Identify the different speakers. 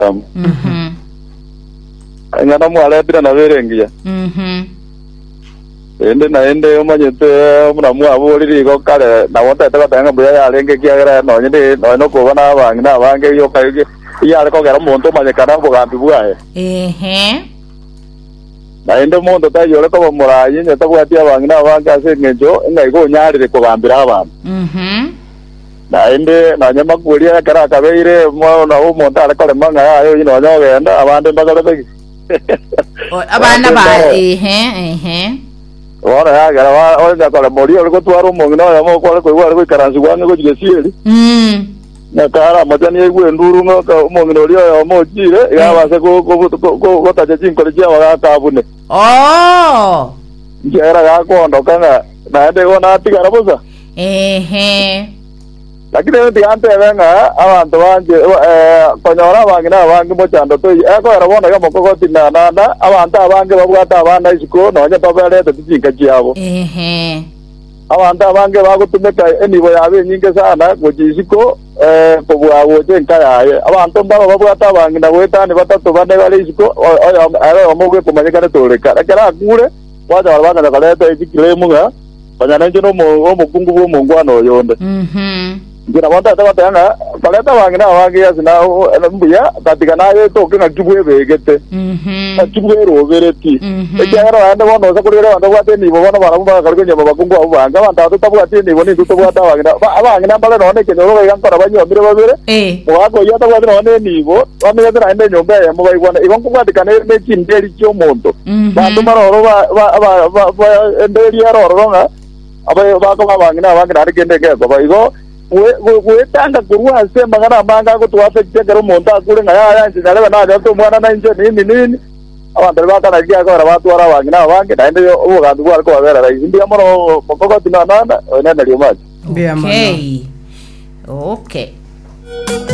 Speaker 1: tam ngana mwale pira na berengia ende omanyete omuramu aboriri go kare na wonta tanga buya yarenge kiagera no nyinde no kubona abangi na abange yo kaige yare ko gera muntu manyekana bugambi bwaye na ende muntu tayore ko murayi nyeta bwati abangi na abange ase ngejo ngai go nyarire kugambira abantu na ende na nyama kuria kara kabeire mo na umuntu arekore manga yayo ino nyogenda abande mbagara begi
Speaker 2: abana ba
Speaker 1: ora ya gara oja kora mori ore ko twaro mo no ya mo ko ko wari ko karanzi wange ko jigesieli na kara majani egwe nduru no ka mo ngino rio ya mo jire ya base ko taje jinko le jawa ka bune ngera ga ko ndokanga na ende ona tigara bosa lakini ndi ante venga abantu banje konyora bangina bangi mo chando to eko era bona ga moko tina nana abantu abange babwata abana isiko no nya tobere tujinga chiabo abantu abange bagutumeka enibo yabe nyinge sana kujisiko kubwa woje nkayaye abantu mbaba babwata abangina bwetani batatu bane bale isiko oyo omogwe kumanyekane toleka lakara kure waja balanga kaleta ikiremu banyana njono mo mukungu bo mungwana oyonde ngira wanta tanga kaleta wangina wangi asina mbuya katika naye to kinga kibwe begete kibwe robereti ekera ande bono sakurira ande wate ni bono bara kargo nyama bakungu abo banga wanta to tabwate ni boni to bwata wangina abangina bale none kenyo ga nkora banyo mbire babere wako yata wate none ni bo wamenya tena ende nyombe ya mo baigwana igonku kwatika ne chindeli kyo muntu bantu maroro ba endeli ya roronga abaye bako bangina ari kende ke baba igo we tanga kurwa semba ngana manga ko tuafe kero monta kule ngaya ya nzinale na gato mwana na nje nini abantu bakana giya ko rabatu ara wangina wange naende yo ugandu kwa ko abera rai ndi amoro pokoko tinana nenda liyo maji
Speaker 2: okay